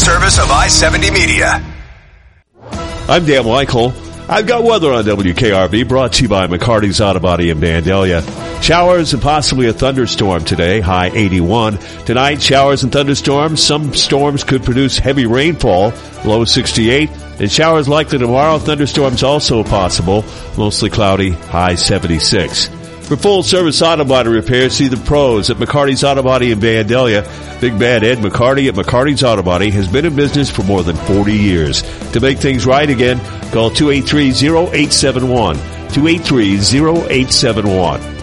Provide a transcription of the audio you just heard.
service of I-70 Media. I'm Dan Michael. I've got weather on WKRB, brought to you by McCarty's Auto Body in Vandalia. Showers and possibly a thunderstorm today, high 81. Tonight, showers and thunderstorms. Some storms could produce heavy rainfall, low 68. And showers likely tomorrow, thunderstorms also possible, mostly cloudy, high 76. For full-service auto body repairs, see the pros at McCarty's Auto Body in Vandalia. Big Bad Ed McCarty at McCarty's Auto Body has been in business for more than 40 years. To make things right again, call 283-0871. 283-0871.